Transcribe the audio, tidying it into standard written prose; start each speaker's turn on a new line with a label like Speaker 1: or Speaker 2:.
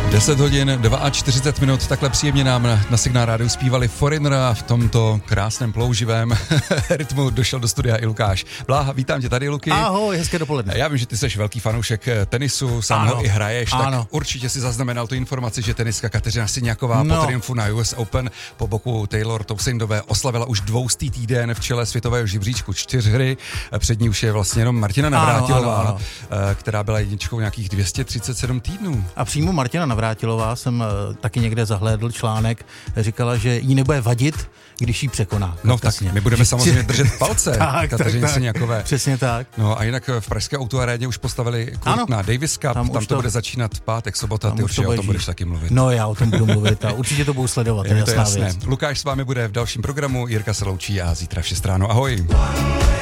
Speaker 1: 10 hodin 42 minut, takhle příjemně nám na Signál rádiu zpívali Foreigner a v tomto krásném plouživém rytmu došel do studia i Lukáš Bláha. Vítám tě tady, Luky.
Speaker 2: Ahoj, hezké dopoledne.
Speaker 1: Já vím, že ty jsi velký fanoušek tenisu, sám ho i hraješ, tak určitě si zaznamenal tu informaci, že tenistka Kateřina Siniaková po triumfu na US Open po boku Taylor Townsendové oslavila už 200. týden v čele světového žebříčku 4 hry. Před ní už je vlastně jenom Martina Navrátilová, která byla jedničkou nějakých 237 týdnů.
Speaker 2: A přímo Martina Navrátilová jsem taky někde zahlédl článek, říkala, že jí nebude vadit, když jí překoná.
Speaker 1: No tak my budeme samozřejmě držet palce Kateřině Siniakové.
Speaker 2: Přesně tak.
Speaker 1: No a jinak v pražské autoaréně už postavili kurt na Davis Cup, tam to bude začínat v pátek, sobota, ty určitě o tom budeš taky mluvit.
Speaker 2: No já o tom budu mluvit a určitě to budu sledovat,
Speaker 1: je to jasné. Lukáš s vámi bude v dalším programu, Jirka se loučí a zítra v 6 ráno. Ahoj.